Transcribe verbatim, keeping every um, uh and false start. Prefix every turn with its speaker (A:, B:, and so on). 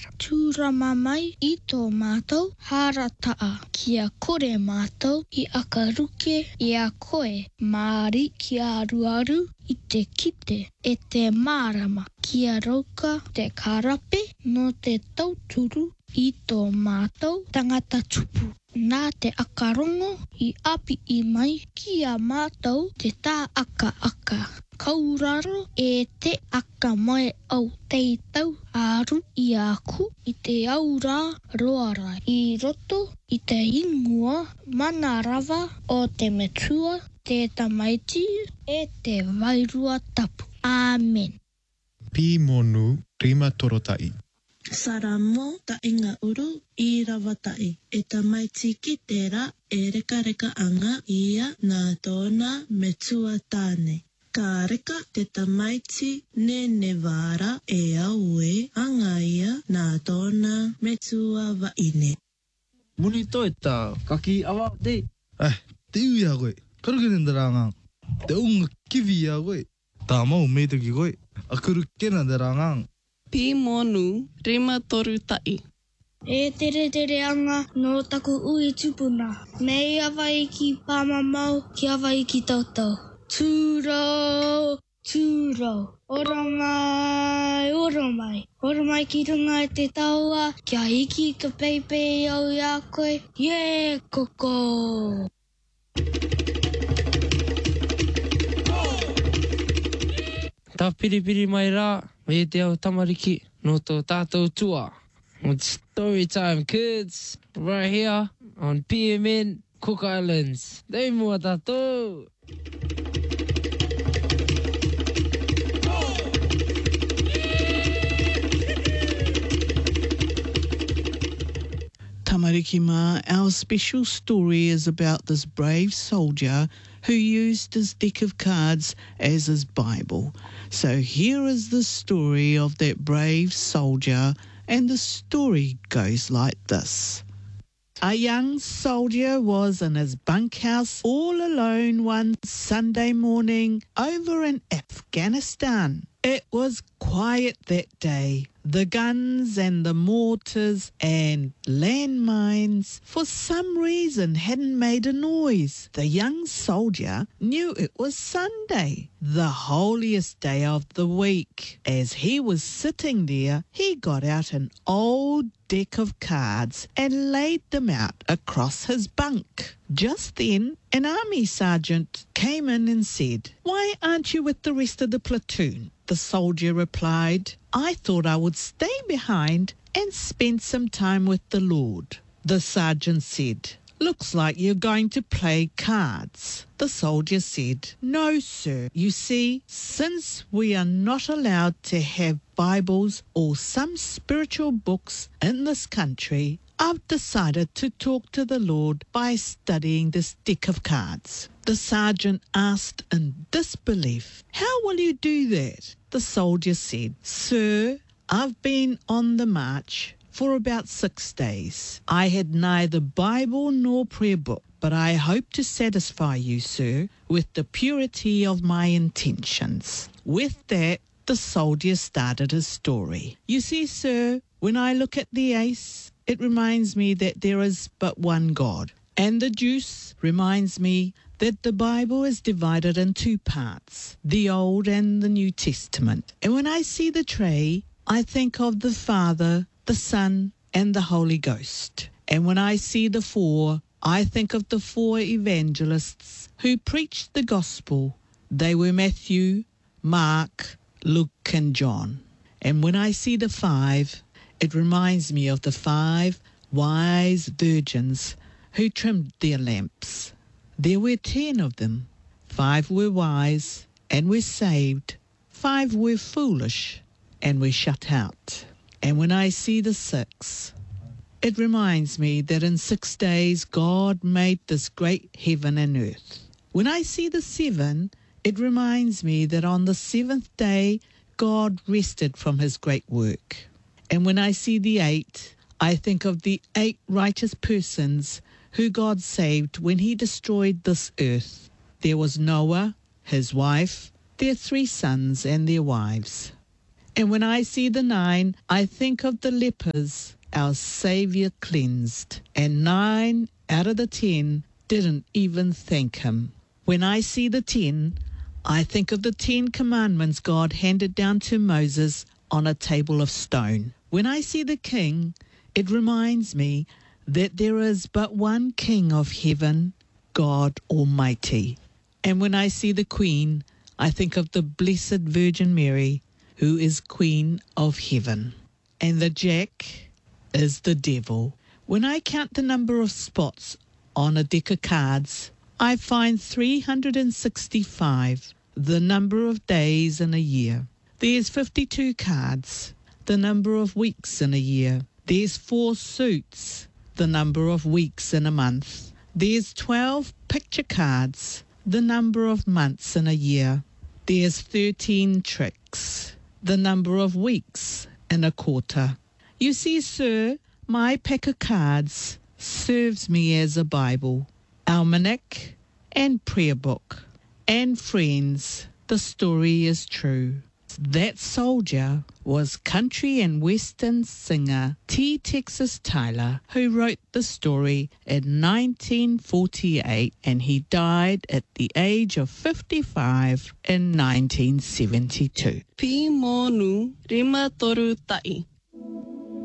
A: whara. Tūrama mai i tō mātou hārataa. Kia kore mātou i akaruke i a koe. Māri kia aruaru i te kite e te mārama. Kia rauka te karape no te tauturu i tō mātou tangata tupu. Nā te akarongo i api i mai ki a mātou te tā aka aka. Kauraro e te aka mai au teitau aru i aku i te aura roara i roto i te ingua mana rawa o te metua te tamaiti e te wairua tapu. Amen.
B: Pi monu rima torotai.
C: Saramo ta inga uru i rawatai. E tamaiti ki tērā e reka reka anga ia nā tōna metua tāne. Ka reka te tamaiti ne ne wāra e aue anga ia nā tōna metua waine.
D: Muni toi tā, kaki awa te.
E: Eh, te ui a koe. Karuke nendarangang. Te unga kiwi a koe. Tā mau meituki koe. A kuru kena darangang.
F: Pi monu rima toru tai.
A: E tere tere anga no taku ui tupuna. Mei awa i ki pāmamau ki awa i ki tautau. Tūrau, tūrau. Ora mai, ora mai. Ora mai ki runga e te taua. Kia hiki ka peipei au i a koe. Yeah, koko.
G: Tā piripiri mai rā, me te au tamariki, no tō tātou tua. It's story time, kids, right here on P M N Cook Islands. Dei mua tātou!
H: Tamariki Ma, our special story is about this brave soldier who used his deck of cards as his Bible. So here is the story of that brave soldier, and the story goes like this. A young soldier was in his bunkhouse all alone one Sunday morning over in Afghanistan. It was quiet that day. The guns and the mortars and landmines for some reason hadn't made a noise. The young soldier knew it was Sunday, the holiest day of the week. As he was sitting there, he got out an old deck of cards and laid them out across his bunk. Just then, an army sergeant came in and said, "Why aren't you with the rest of the platoon?" The soldier replied, "I thought I would stay behind and spend some time with the Lord." The sergeant said, "Looks like you're going to play cards." The soldier said, "No, sir. You see, since we are not allowed to have Bibles or some spiritual books in this country, I've decided to talk to the Lord by studying this deck of cards." The sergeant asked in disbelief, "How will you do that?" The soldier said, "Sir, I've been on the march for about six days. I had neither Bible nor prayer book, but I hope to satisfy you, sir, with the purity of my intentions." With that, the soldier started his story. "You see, sir, when I look at the ace, it reminds me that there is but one God. And the juice reminds me that the Bible is divided in two parts, the Old and the New Testament. And when I see the tray, I think of the Father, the Son, and the Holy Ghost. And when I see the four, I think of the four evangelists who preached the gospel. They were Matthew, Mark, Luke, and John. And when I see the five, it reminds me of the five wise virgins who trimmed their lamps. There were ten of them. Five were wise and were saved. Five were foolish and were shut out. And when I see the six, it reminds me that in six days God made this great heaven and earth. When I see the seven, it reminds me that on the seventh day God rested from his great work. And when I see the eight, I think of the eight righteous persons who God saved when he destroyed this earth. There was Noah, his wife, their three sons and their wives. And when I see the nine, I think of the lepers our Saviour cleansed, and nine out of the ten didn't even thank him. When I see the ten, I think of the Ten Commandments God handed down to Moses on a table of stone. When I see the king, it reminds me that there is but one King of heaven, God Almighty. And when I see the queen, I think of the Blessed Virgin Mary, who is Queen of heaven. And the jack is the devil. When I count the number of spots on a deck of cards, I find three hundred sixty-five, the number of days in a year. There's fifty-two cards, the number of weeks in a year. There's four suits, the number of weeks in a month. There's twelve picture cards, the number of months in a year. There's thirteen tricks, the number of weeks in a quarter. You see, sir, my pack of cards serves me as a Bible, almanac, and prayer book. And friends, the story is true. That soldier was country and western singer T. Texas Tyler, who wrote the story in nineteen forty-eight, and he died at the age of fifty-five in nineteen seventy-two.
F: Pi monu rima toru tai.